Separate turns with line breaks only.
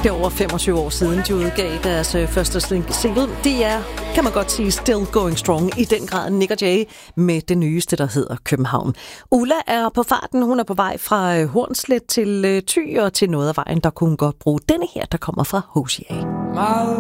Det er over 25 år siden, de udgav deres første single. Det er, kan man godt sige, still going strong. I den grad Nick og Jay med det nyeste, der hedder København. Ulla er på farten. Hun er på vej fra Hornslet til Thy og til noget af vejen. Der kunne hun godt bruge denne her, der kommer fra Hosea.